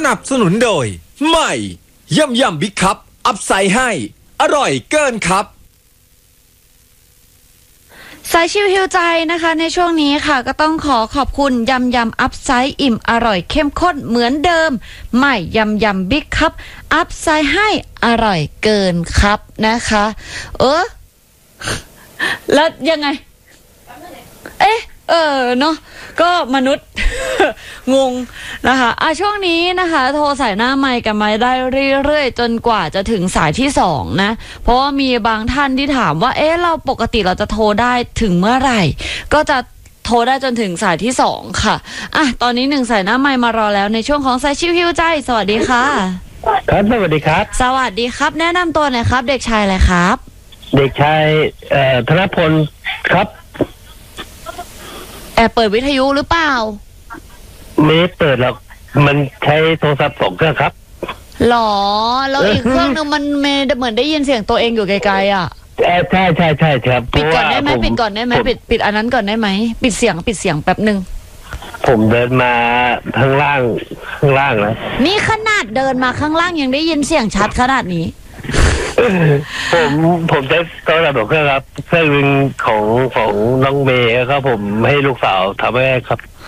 นับสนุนโดยใหม่ยำบิ๊กคัพอัพไซด์ให้อร่อยเกินครับสายชิวฮิวใจนะคะในช่วงนี้ค่ะก็ต้องขอบคุณยำอัพไซด์อิ่มอร่อยเข้มข้นเหมือนเดิมใหม่ยำบิ๊กคัพอัพไซด์ให้อร่อยเกินครับนะคะแล้วยังไงเนาะก็มนุษย์ งงนะคะช่วงนี้นะคะโทรสายหน้าไมค์กันมาได้เรื่อยๆจนกว่าจะถึงสายที่2นะเพราะว่ามีบางท่านที่ถามว่าเราปกติเราจะโทรได้ถึงเมื่อไหร่ก็จะโทรได้จนถึงสายที่2ค่ะตอนนี้1สายหน้าไมค์มารอแล้วในช่วงของสายชิวฮิวใจสวัสดีค่ะครับสวัสดีครับสวัสดีครับแนะนำตัวหน่อยครับเด็กชายอะไรครับเด็กชายธนพลครับแอบเปิดวิทยุหรือเปล่าไม่เปิดหรอกมันใช้โทรศัพท์2เครื่องครับหรอแล้วอีกเครื่องนึงมันเหมือนได้ยินเสียงตัวเองอยู่ไกลๆใช่ครับปิดก่อนได้ไหมปิดก่อนได้ไหมปิดอันนั้นก่อนได้ไหมปิดเสียงแป๊บนึงผมเดินมาข้างล่างนะนี่ขนาดเดินมาข้างล่างยังได้ยินเสียงชัดขนาดนี้ผมใช้โทรศัพท์2เครื่องครับเครื่องนึงของน้องเมย์ครับผมให้ลูกสาวทำให้ครับ